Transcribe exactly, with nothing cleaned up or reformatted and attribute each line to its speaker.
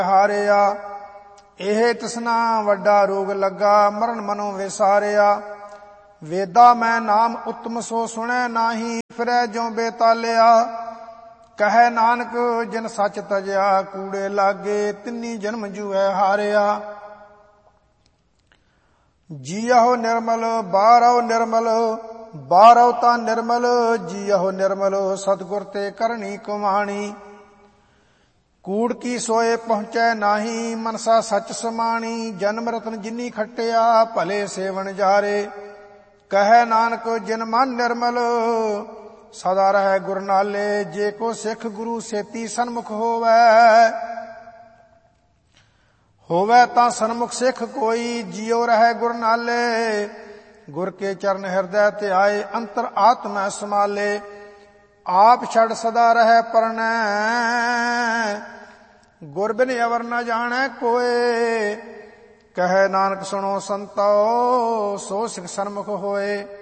Speaker 1: ਹਾਰਿਆ। ਇਹ ਤ੍ਰਿਸ਼ਨਾ ਵੱਡਾ ਰੋਗ ਲੱਗਾ, ਮਰਨ ਮਨੋਂ ਵਿਸਾਰਿਆ। ਵੇਦਾ ਮੈਂ ਨਾਮ ਉਤਮ ਸੋ ਸੁਣੈ ਨਾਹੀ, ਫਿਰੈ ਜਿਉ ਬੇਤਾਲਿਆ। ਕਹੈ ਨਾਨਕ ਜਿਨ ਸੱਚ ਤਜਿਆ, ਕੂੜੇ ਲਾਗੇ ਤਿੰਨੀ ਜਨਮ ਜੂਐ ਹਾਰਿਆ। ਜੀਅਹੁ ਨਿਰਮਲ ਬਾਹਰਹੁ ਨਿਰਮਲ, ਬਾਹਰਹੁ ਤਾਂ ਨਿਰਮਲ ਜੀਅਹੁ ਨਿਰਮਲ। ਸਤਿਗੁਰ ਤੇ ਕਰਨੀ ਕੁਮਾਣੀ, ਕੂੜ ਕੀ ਸੋਏ ਪਹੁੰਚੈ ਨਾਹੀ। ਮਨਸਾ ਸੱਚ ਸਮਾਣੀ, ਜਨਮ ਰਤਨ ਜਿਨੀ ਖੱਟਿਆ, ਭਲੇ ਸੇਵਨ ਜਾਰੇ। ਕਹੈ ਨਾਨਕ ਜਿਨ ਮਨ ਨਿਰਮਲ, ਸਦਾ ਰਹਿ ਗੁਰ ਨਾਲੇ। ਜੇ ਕੋ ਸਿੱਖ ਗੁਰੂ ਸੇਤੀ ਸਨਮੁਖ ਹੋਵੈ, ਹੋਵੈ ਤਾਂ ਸਨਮੁਖ ਸਿੱਖ ਕੋਈ। ਜਿਉ ਰਹਿ ਗੁਰ ਨਾਲੇ, ਗੁਰ ਕੇ ਚਰਨ ਹਿਰਦੈ ਧਿਆਏ। ਅੰਤਰ ਆਤਮੈ ਸਮਾਲੇ, ਆਪ ਛੜ ਸਦਾ ਰਹਿ ਪਰਣੈ। ਗੁਰ ਬਿਨ ਅਵਰ ਨ ਜਾਣੈ ਕੋਏ। ਕਹੈ ਨਾਨਕ ਸੁਣੋ ਸੰਤੋ, ਸੋ ਸਿਖ ਸਨਮੁਖ ਹੋਏ।